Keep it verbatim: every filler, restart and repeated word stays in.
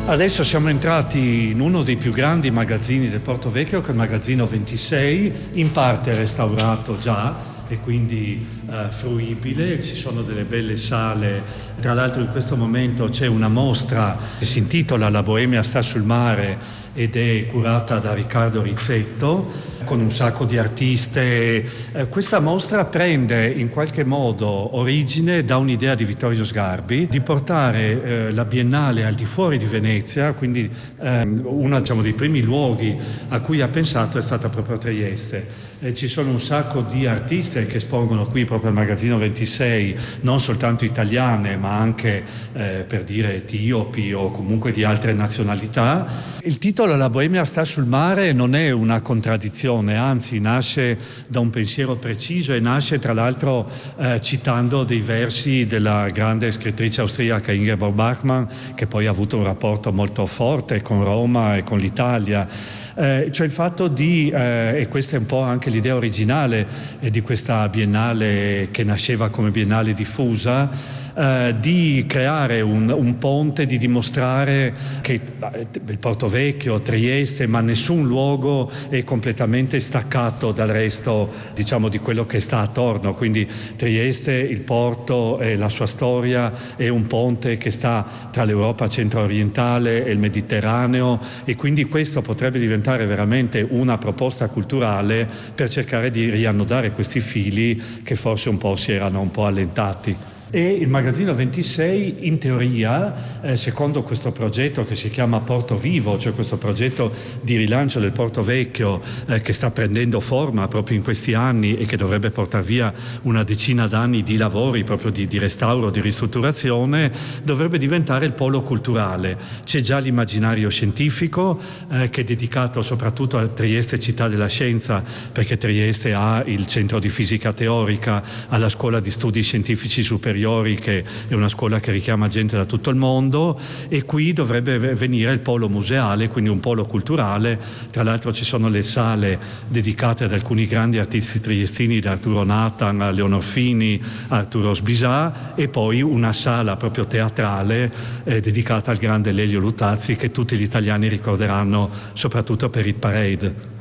Adesso siamo entrati in uno dei più grandi magazzini del Porto Vecchio, che è il magazzino ventisei, in parte restaurato già e quindi eh, fruibile. Ci sono delle belle sale, tra l'altro in questo momento c'è una mostra che si intitola La Boemia sta sul mare ed è curata da Riccardo Rizzetto con un sacco di artiste. Eh, questa mostra prende in qualche modo origine da un'idea di Vittorio Sgarbi di portare eh, la Biennale al di fuori di Venezia, quindi eh, uno diciamo, dei primi luoghi a cui ha pensato è stata proprio Trieste. Eh, ci sono un sacco di artiste che espongono qui proprio al magazzino ventisei, non soltanto italiane ma anche eh, per dire etiopi o comunque di altre nazionalità. Il titolo La Boemia sta sul mare non è una contraddizione, anzi nasce da un pensiero preciso e nasce tra l'altro eh, citando dei versi della grande scrittrice austriaca Ingeborg Bachmann, che poi ha avuto un rapporto molto forte con Roma e con l'Italia. Eh, cioè il fatto di, eh, e questa è un po' anche l'idea originale eh, di questa biennale che nasceva come biennale diffusa, eh, di creare un, un ponte, di dimostrare che eh, il Porto Vecchio, Trieste, ma nessun luogo è completamente staccato dal resto, diciamo, di quello che sta attorno. Quindi Trieste, il porto e la sua storia è un ponte che sta tra l'Europa centro-orientale e il Mediterraneo, e quindi questo potrebbe diventare veramente una proposta culturale per cercare di riannodare questi fili che forse un po' si erano un po' allentati. E il magazzino ventisei in teoria, eh, secondo questo progetto che si chiama Porto Vivo, cioè questo progetto di rilancio del Porto Vecchio eh, che sta prendendo forma proprio in questi anni e che dovrebbe portare via una decina d'anni di lavori proprio di, di restauro, di ristrutturazione, dovrebbe diventare il polo culturale. C'è già l'immaginario scientifico eh, che è dedicato soprattutto a Trieste città della scienza, perché Trieste ha il centro di fisica teorica, ha la scuola di studi scientifici superiori, che è una scuola che richiama gente da tutto il mondo, e qui dovrebbe venire il polo museale, quindi un polo culturale. Tra l'altro ci sono le sale dedicate ad alcuni grandi artisti triestini, da Arturo Nathan a Leonor Fini, Arturo Sbisà, e poi una sala proprio teatrale eh, dedicata al grande Lelio Luttazzi, che tutti gli italiani ricorderanno soprattutto per Hit Parade.